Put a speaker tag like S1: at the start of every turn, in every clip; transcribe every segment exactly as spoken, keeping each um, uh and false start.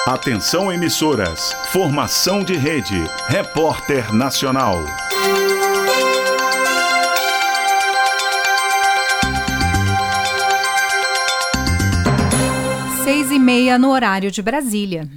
S1: Atenção emissoras, formação de rede, Repórter Nacional.
S2: Seis e meia no horário de Brasília.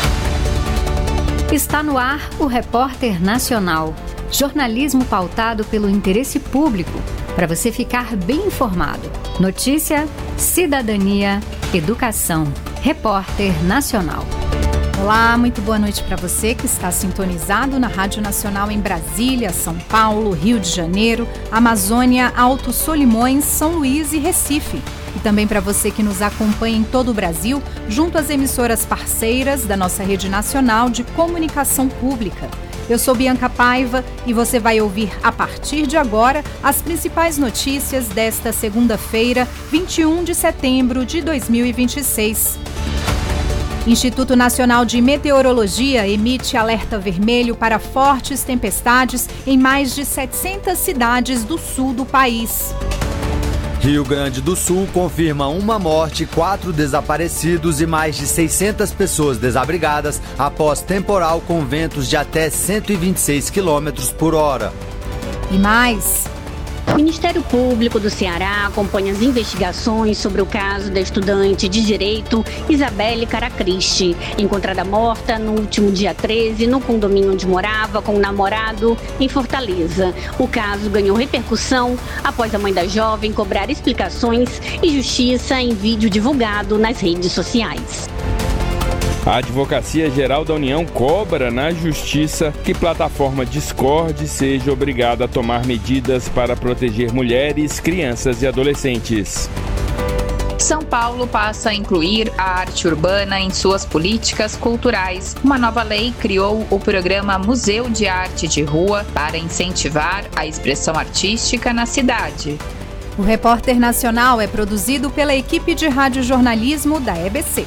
S3: Está no ar o Repórter Nacional. Jornalismo pautado pelo interesse público, para você ficar bem informado. Notícia, cidadania, educação. Repórter Nacional.
S2: Olá, muito boa noite para você que está sintonizado na Rádio Nacional em Brasília, São Paulo, Rio de Janeiro, Amazônia, Alto Solimões, São Luís e Recife. E também para você que nos acompanha em todo o Brasil, junto às emissoras parceiras da nossa rede nacional de comunicação pública. Eu sou Bianca Paiva e você vai ouvir a partir de agora as principais notícias desta segunda-feira, vinte e um de setembro de dois mil e vinte e seis. Instituto Nacional de Meteorologia emite alerta vermelho para fortes tempestades em mais de setecentas cidades do sul do país.
S4: Rio Grande do Sul confirma uma morte, quatro desaparecidos e mais de seiscentas pessoas desabrigadas após temporal com ventos de até cento e vinte e seis quilômetros por hora.
S2: E mais...
S5: O Ministério Público do Ceará acompanha as investigações sobre o caso da estudante de Direito Isabelle Caracristi, encontrada morta no último dia treze no condomínio onde morava com o namorado em Fortaleza. O caso ganhou repercussão após a mãe da jovem cobrar explicações e justiça em vídeo divulgado nas redes sociais.
S6: A Advocacia Geral da União cobra na Justiça que plataforma Discord seja obrigada a tomar medidas para proteger mulheres, crianças e adolescentes.
S7: São Paulo passa a incluir a arte urbana em suas políticas culturais. Uma nova lei criou o programa Museu de Arte de Rua para incentivar a expressão artística na cidade.
S2: O Repórter Nacional é produzido pela equipe de radiojornalismo da E B C.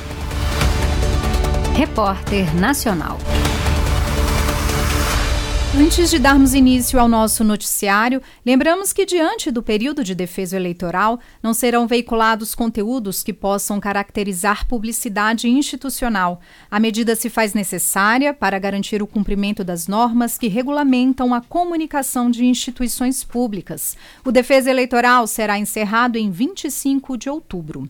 S3: Repórter Nacional.
S2: Antes de darmos início ao nosso noticiário, lembramos que, diante do período de defeso eleitoral, não serão veiculados conteúdos que possam caracterizar publicidade institucional. A medida se faz necessária para garantir o cumprimento das normas que regulamentam a comunicação de instituições públicas. O defeso eleitoral será encerrado em vinte e cinco de outubro.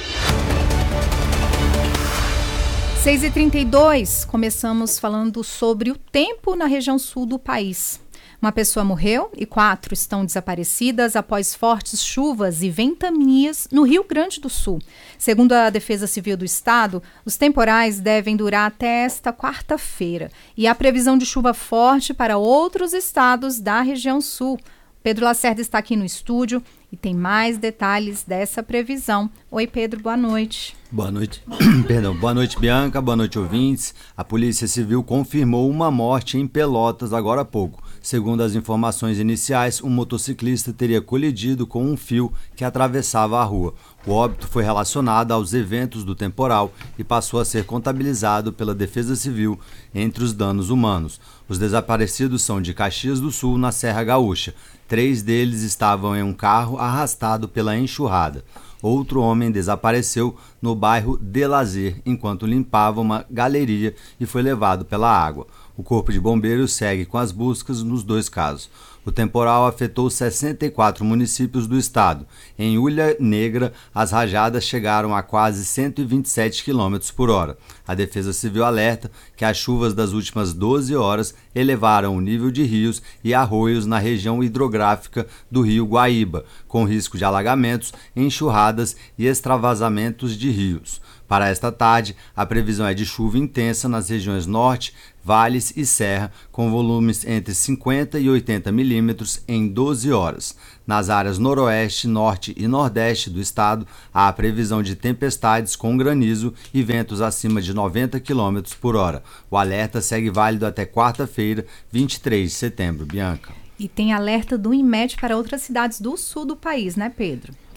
S2: seis e trinta e dois, começamos falando sobre o tempo na região sul do país. Uma pessoa morreu e quatro estão desaparecidas após fortes chuvas e ventanias no Rio Grande do Sul. Segundo a Defesa Civil do Estado, os temporais devem durar até esta quarta-feira e há previsão de chuva forte para outros estados da região sul. Pedro Lacerda está aqui no estúdio e tem mais detalhes dessa previsão. Oi, Pedro, boa noite.
S4: Boa noite. Perdão, boa noite, Bianca, boa noite, ouvintes. A Polícia Civil confirmou uma morte em Pelotas agora há pouco. Segundo as informações iniciais, um motociclista teria colidido com um fio que atravessava a rua. O óbito foi relacionado aos eventos do temporal e passou a ser contabilizado pela Defesa Civil entre os danos humanos. Os desaparecidos são de Caxias do Sul, na Serra Gaúcha. Três deles estavam em um carro arrastado pela enxurrada. Outro homem desapareceu no bairro De Lazer, enquanto limpava uma galeria e foi levado pela água. O Corpo de Bombeiros segue com as buscas nos dois casos. O temporal afetou sessenta e quatro municípios do estado. Em Ilha Negra, as rajadas chegaram a quase cento e vinte e sete quilômetros por hora. A Defesa Civil alerta que as chuvas das últimas doze horas elevaram o nível de rios e arroios na região hidrográfica do rio Guaíba, com risco de alagamentos, enxurradas e extravasamentos de rios. Para esta tarde, a previsão é de chuva intensa nas regiões norte, vales e serra, com volumes entre cinquenta e oitenta milímetros em doze horas. Nas áreas noroeste, norte e nordeste do estado, há a previsão de tempestades com granizo e ventos acima de noventa quilômetros por hora. O alerta segue válido até quarta-feira, vinte e três de setembro. Bianca.
S2: E tem alerta do INMET para outras cidades do sul do país, né, Pedro?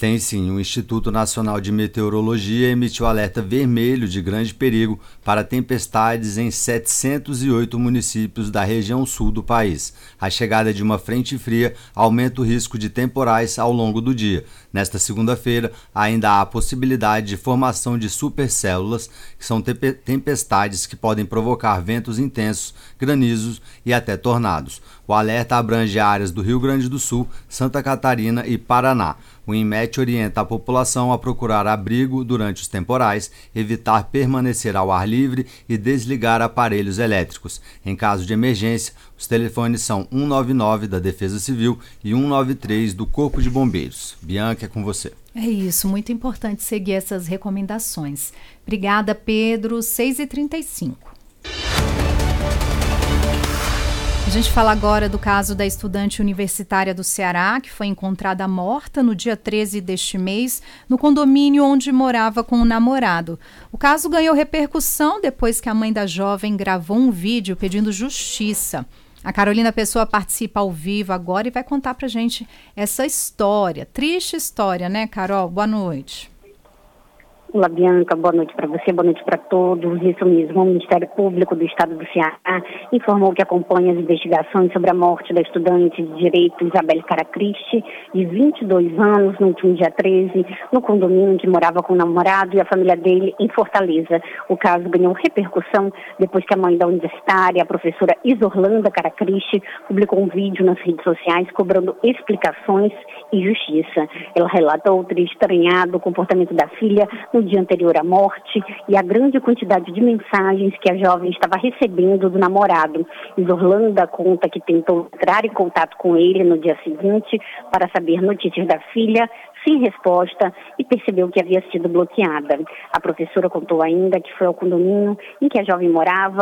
S4: Tem sim, o Instituto Nacional de Meteorologia emitiu alerta vermelho de grande perigo para tempestades em setecentos e oito municípios da região sul do país. A chegada de uma frente fria aumenta o risco de temporais ao longo do dia. Nesta segunda-feira, ainda há a possibilidade de formação de supercélulas, que são tempestades que podem provocar ventos intensos, granizos e até tornados. O alerta abrange áreas do Rio Grande do Sul, Santa Catarina e Paraná. O INMET orienta a população a procurar abrigo durante os temporais, evitar permanecer ao ar livre e desligar aparelhos elétricos. Em caso de emergência, os telefones são um nove nove da Defesa Civil e um nove três do Corpo de Bombeiros. Bianca, é com você.
S2: É isso, muito importante seguir essas recomendações. Obrigada, Pedro. seis e trinta e cinco. A gente fala agora do caso da estudante universitária do Ceará, que foi encontrada morta no dia treze deste mês, no condomínio onde morava com o namorado. O caso ganhou repercussão depois que a mãe da jovem gravou um vídeo pedindo justiça. A Carolina Pessoa participa ao vivo agora e vai contar pra gente essa história. Triste história, né, Carol? Boa noite.
S5: Olá, Bianca, boa noite para você, boa noite para todos. Isso mesmo, o Ministério Público do Estado do Ceará informou que acompanha as investigações sobre a morte da estudante de Direito Isabelle Caracristi, de vinte e dois anos, no último dia treze, no condomínio em que morava com o namorado e a família dele em Fortaleza. O caso ganhou repercussão depois que a mãe da universitária, a professora Isorlanda Caracristi, publicou um vídeo nas redes sociais cobrando explicações e justiça. Ela relatou ter estranhado o comportamento da filha no dia anterior à morte e a grande quantidade de mensagens que a jovem estava recebendo do namorado. Isorlanda conta que tentou entrar em contato com ele no dia seguinte para saber notícias da filha, sem resposta, e percebeu que havia sido bloqueada. A professora contou ainda que foi ao condomínio em que a jovem morava